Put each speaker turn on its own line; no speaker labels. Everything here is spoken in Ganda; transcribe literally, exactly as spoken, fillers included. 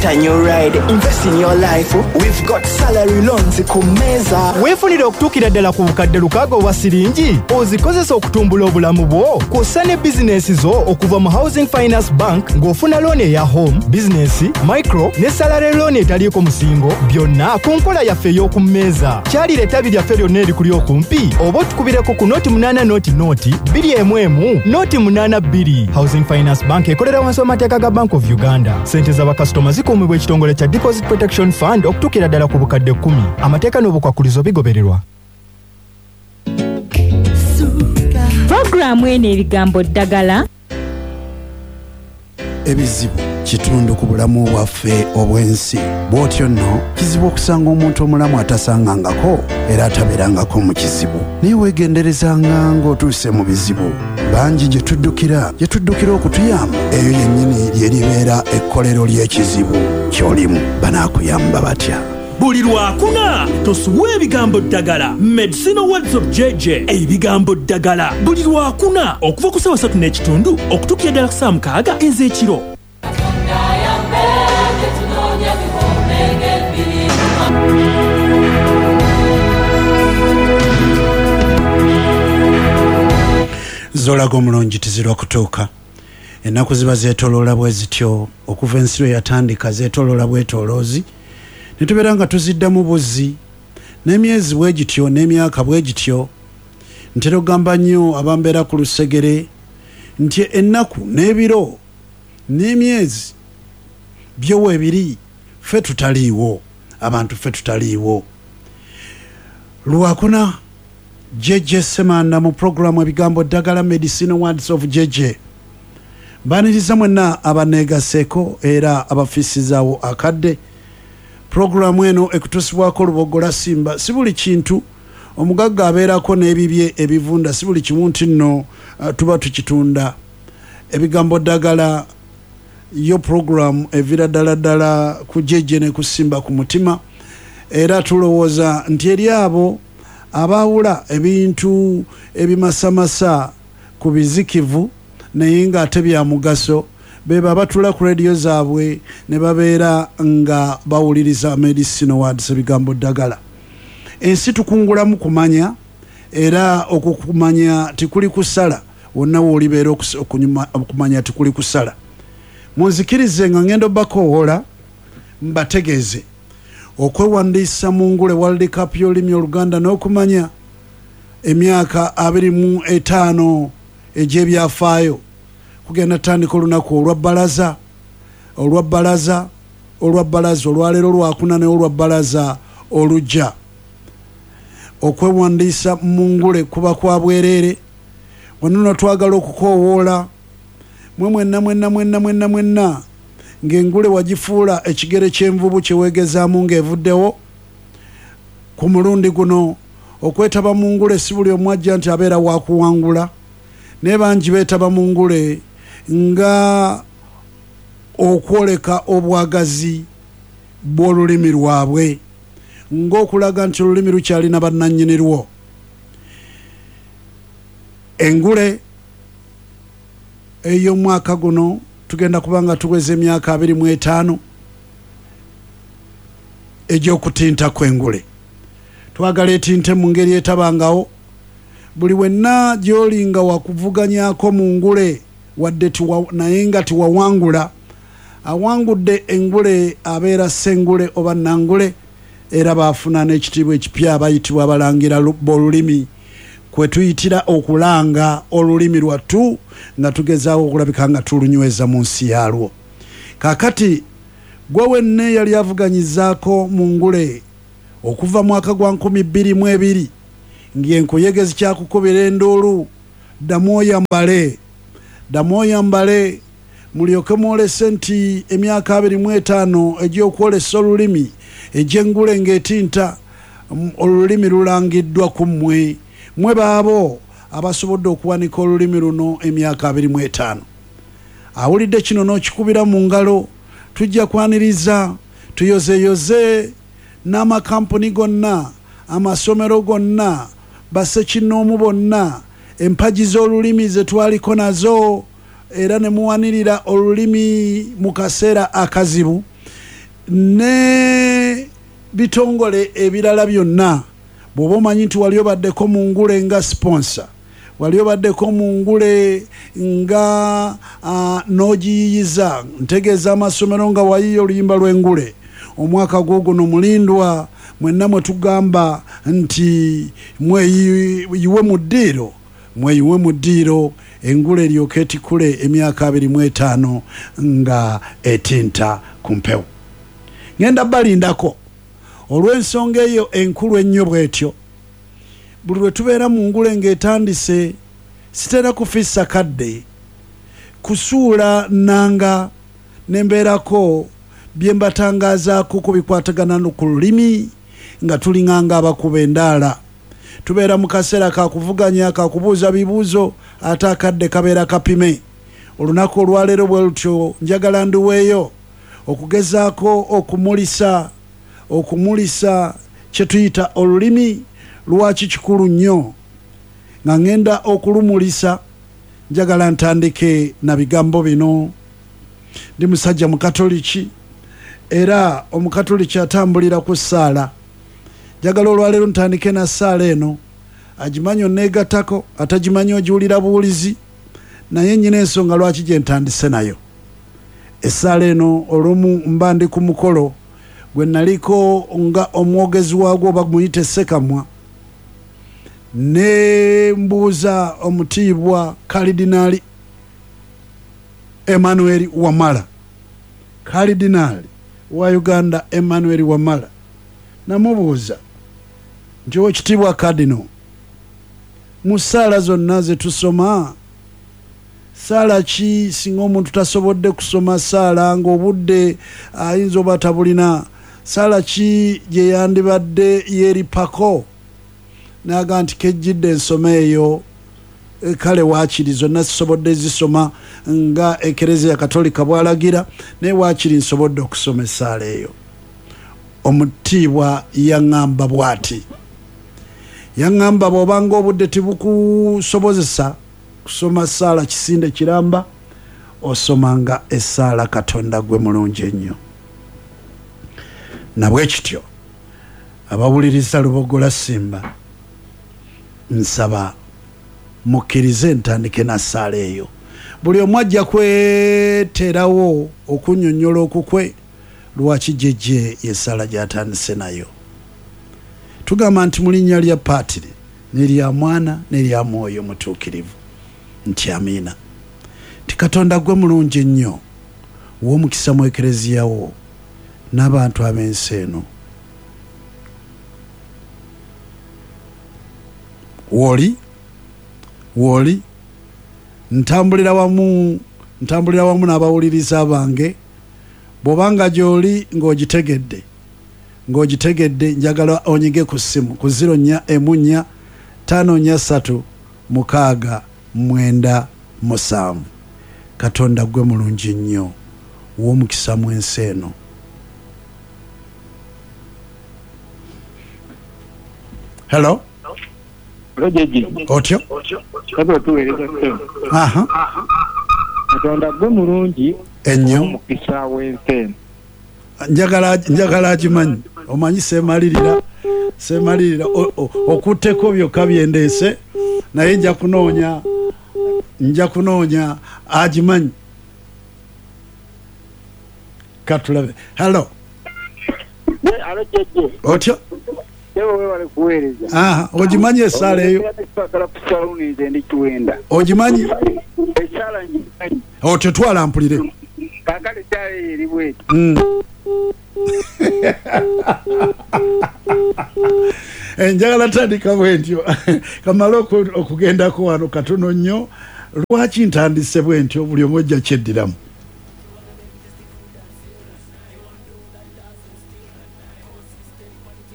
a new ride. Invest in your life. We've got salary loans kumeza.
Weefunire okutuukira ddala ku bukadde lukaaga obwa siringi ozikozesa okutumbula obulamu bwo kw'ossa ne bizinesi zo okuva mu Housing Finance Bank ng'ofuna looni eya home, business, micro ne salary loan etaliiko musingo byonna ku nkola yaffe ey'okummeeza. Kyalira ettabi lyaffe lyonna erikuli okumpi oba otukubireko ku nooti munaana nooti nooti bbiri emu emu nooti munaana bbiri. Housing Finance Bank ekolera wansi w'amateeka ga Bank of Uganda. Ssente z'abakasitoma zikuumibwa ekitongole kya Deposit Protection Fund okutuukira ddala ku bukadde kkumi. Amateeka n'obukwakulizo bigobererwa.
Programu eno ebigambo ddagala
ebizibu kitundu ku bulamu bwaffe obw'ensi. Bw'otyo nno kizibu okusanga omuntu omulamu atasangangako era atabeerangako mu kizibu. Naye weegenderezanga ng'otuuse mu bizibu. Bangi gye tuddukira gye tuddukira okutuyamba. Eyo yennyini lye libeera ekkolero ly'ekizibu ky'olimu. Banaakuyamba batya?
Buli lwakuna tosuwa ebigambo ddagala. Medicinal Words of J J ebigambo ddagala buli lwakuna okuva ku ssaawa ssatu n'ekitundu okutuukira ddala ku ssaawa mukaaga ez'ekiro.
Zolaga omulungi tizirwa kutuuka. Ennaku ziba zeetooloola bwe zityo okuva ensiro yatandika zeetooloola bwetooloozi ne tubeera nga tuziddamu buzzi n'emyezi bwe gityo n'emyaka bwe gityo. Ntera ogamba nnyo abambeera ku lusegere nti ennaku n'ebiro n'emyezi byo weebiri ffe tutaliiwo, abantu ffe tutaliiwo. Lwakuna J J Semanda mu programu ebigambo ddagala Medicinal Words of J J. Baniriza mwenna abaneegaseeko era abafiisizaawo akadde. Programu eno ekutusibwako Lubogola Simba. Si buli kintu omugagga abeerako n'ebibye ebivunda, si buli kimu nti nno uh, tuba tukitunda. Ebigambo ddagala yo programu evira ddala ddala ku J J ne kusimba ku mutima era tulowooza nti eri abo abaawula ebintu ebimasamasa ku bizikivu naye ng'ate bya mugaso beba batula ku radio zaabwe ne babeera nga bawuliriza Medicinal Words ebigambo ddagala. Ensi tukungulamu kumanya era okukumanya tikuli kusala wonna woolibeera okumanya tikuli kusala. Munzikirize nga ngendo bakoowola mbategeeze okwewandiisa mu ngule World Cup y'olulimi Oluganda n'okumanya emyaka abiri mu etaano egy'ebyafaayo kugenda tandika olunaku olwa bbalaza olwa bbalaza olwa bbalaza olwaleero lwakuna ne olwa bbalaza olujja. Okwewandiisa mu ngule kuba kwa bwereere wano twagala okukoowoola mwe mwenna mwenna mwenna mwenna mwenna ng'engule wagifuula ekigere ky'envubu kyeweegezaamu ng'evuddewo ku mulundi guno. Okwetaba mu ngule si buli omu ajja nti abeera waakuwangula naye bangi beetaba mu ngule nga okwoleka obwagazi bw'olulimi lwabwe ng'okulaga nti olulimi lukyalina bannannyini lwo. Engule ey'omwaka guno tugenda kubanga tuweze emyaka abiri mu etaano egy'okutinta kw'engule. Twagala etinte mu ngeri etabangawo buli wenna gy'olinga wakuvuganyako mu ngule wadde naye nga tiwawangula awangudde engule abeera ssengule oba nangule era baafuna n'ekitiibwa ekipya abayitibwa abalangira b'olulimi kwe tuyitira okulanga olulimi lwattu nga tugezaawo okulabika nga tulunyweza mu nsi yaalwo. Kaakati gwe wenna yali avuganyizaako mu ngule okuva mwaka gwa nkumi bbiri mu ebiri ng'enkuyegezi kyakukubira enduulu ddamu oyambale ddamu oyambale mulyoke mwolese nti emyaka abiri mu etaano egy'okwolesa olulimi egy'engule ng'etinta olulimi lulangiddwa ku mmwe mwe baabo abasobodde okuwanika olulimi luno emyaka abiri mu etaano. Awulidde kino n'okikubira mu ngalo tujja kwaniriza tuyozeyoze n'amakampuni gonna amasomero gonna bassekinnoomu bonna empagi z'olulimi ze twaliko nazo era ne muwanirira olulimi mu kaseera akazibu ne bitongole ebirala byonna bw'oba omanyi nti wali obaddeko mu ngule nga sponsor, wali obaddeko mu ngule nga uh, n'ogiyiyiza, ntegeeza amasomero nga wayiye oluyimba lw'engule omwaka guguno mulindwa mwenna mwe tugamba nti mweyiwe mu ddiiro, mweyiwe mu ddiiro engule eryoka etikule emyaka abiri mu etaano nga etinta ku mpewo. Ngenda balindako olw'ensonga eyo enkulu ennyo bw'etyo. Buli lwe tubeera mu ngule ng'etandise sitera kufiisa kadde kusuula nanga nembeerako bye mbatangazaako ku bikwatagana ku lulimi nga tulinganga abakuba endaala. Tubeera mu kaseera ka kuvuganya, ka kubuuza bibuuzo, ate akadde kabeera kapime. Olunaku olwaleero bwe lutyo njagala ndiweeyo okugezaako okumulisa okumulisa kye tuyita olulimi lwaki kikulu nnyo. Nga ngenda okulumulisa njagala ntandike na bigambo bino. Ndi musajja mukatoliki era omukatoliki atambulira ku ssaala. Njagala olwaleero ntandike na ssaala eno, agimanyi oneegattako, atagimanyi ogiwulira buwulizi, naye nnyina ensonga lwaki gye ntandise nayo. Essaala eno olumu mba ndi ku mukolo gwe naliko nga omwogezi waagwo oba muyite Ssekamwa, ne mbuuza omutiibwa Kalidinaali Emmanuel Wamala, Kalidinaali wa Uganda Emmanuel Wamala, namubuuza nti Oweekitiibwa Kadino, mu ssaala zonna ze tusoma ssaala ki singa omuntu tasobodde kusoma ssaala ng'obudde ayinza oba tabulina, ssaala ki gye yandibadde yeeripako? Naga nti kejjidde ensoma eyo, kale waakiri zonna zisobodde zisoma nga Ekereziya Katolika bw'alagira, naye waakiri nsobodde okusoma essaala eyo. Omutiibwa yaŋŋamba bw'ati, yaŋŋamba bw'obanga obudde tibukusobozesa kusoma ssaala Kisinde Kiramba, osomanga essaala Katonda gwe mulungi ennyo. Nabwe kityo abawuliriza Lubogola Simba, nsaba mukkirize ntandike na ssaala eyo. Buli omu ajja kweteerawo okunnyonnyola okukwe lwaki jjejje yessaala gy'atandise nayo. Tugamba nti mu linnya lya Paatiri n'erya Mwana n'erya Mwoyo Mutuukirivu, nti amiina. Ti Katonda gwe mulungi ennyo, w'omukisa mu Ekereziya wo n'abantu ab'ensi eno. Woli woli ntambulira wamu ntambulira wamu n'abawuliriza bange. Bw'obanga gy'oli ng'ogitegedde ng'ogitegedde njagala onyige ku ssimu ku ziro nnya emu nnya ttaano nnya ssatu mukaaga mwenda musanvu. Katonda gwe mulungi nnyo, w'omukisa mu ensi eno. Hello? Otyo? Aha.
Katonda gwe mulungi
ennyo,
omukisa w'ensi eno.
Njagala njagala agimanyi, omanyi seemalirira seemalirira okutteko byokka byendeese, naye nja kunoonya nja kunoonya agimanyi. Katulabe. Hello? Otyo? Ah, ogimanyi essaala eyo? Ogimanyi? Otyo twala mpulire. Njagala tandika bwentyo kamala okugendako wano katono nnyo. Lwaki ntandise bwentyo buli omu ojja kyeddiramu?